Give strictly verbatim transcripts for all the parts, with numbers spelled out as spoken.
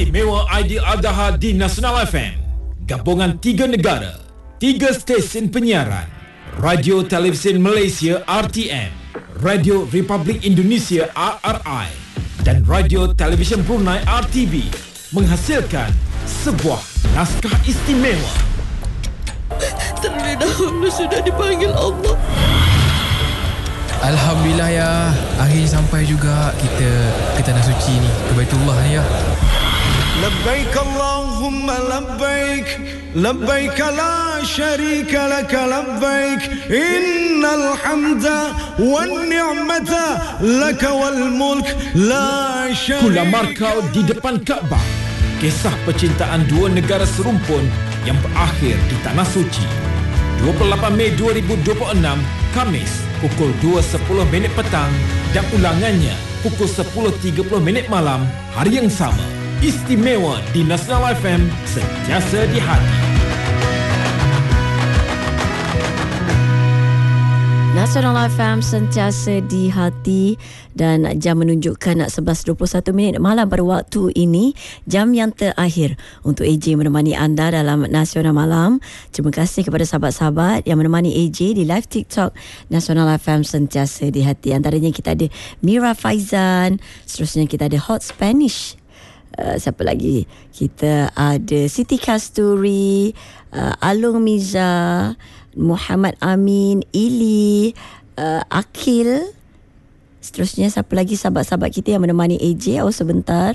Istimewa Aidiladha di Nasional F M. Gabungan tiga negara, tiga stesen penyiaran, Radio Television Malaysia R T M, Radio Republik Indonesia R R I dan Radio Television Brunei R T B menghasilkan sebuah naskah istimewa. Terlebih dahulu sudah dipanggil Allah. Alhamdulillah ya, akhirnya sampai juga kita ke Tanah Suci ni, ke Baitullah ni ya. Labbaik Allahumma labbaik, labbaik la syarika lak labbaik, innal hamda wan ni'mata lak wal mulk la syarika. Kula Markau di depan Kaabah, kisah percintaan dua negara serumpun yang berakhir di Tanah Suci. dua puluh lapan Mei dua ribu dua puluh enam, Khamis, pukul dua sepuluh minit petang dan ulangannya pukul sepuluh tiga puluh minit malam hari yang sama. Istimewa di Nasional F M, sentiasa di hati. Nasional F M sentiasa di hati dan jam menunjukkan sebelas dua puluh satu minit malam pada waktu ini, jam yang terakhir untuk A J menemani anda dalam Nasional Malam. Terima kasih kepada sahabat-sahabat yang menemani A J di live TikTok Nasional F M sentiasa di hati. Antaranya kita ada Mira Faizan, seterusnya kita ada Hot Spanish. Uh, siapa lagi? Kita ada Siti Kasturi, uh, Alung Miza, Muhammad Amin, Ili, uh, Akil. Seterusnya siapa lagi sahabat-sahabat kita yang menemani A J? Oh sebentar.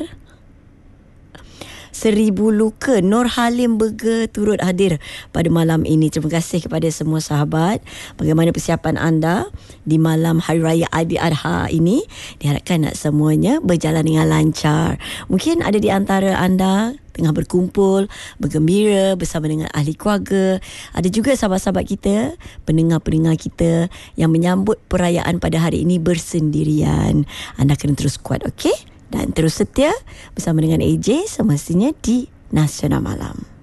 Seribu Luka, Nur Halim Burger turut hadir pada malam ini. Terima kasih kepada semua sahabat. Bagaimana persiapan anda di malam Hari Raya Aidiladha ini? Diharapkan nak semuanya berjalan dengan lancar. Mungkin ada di antara anda tengah berkumpul, bergembira bersama dengan ahli keluarga. Ada juga sahabat-sahabat kita, pendengar-pendengar kita yang menyambut perayaan pada hari ini bersendirian. Anda kena terus kuat, okey? Dan terus setia bersama dengan A J semestinya di Nasional Malam.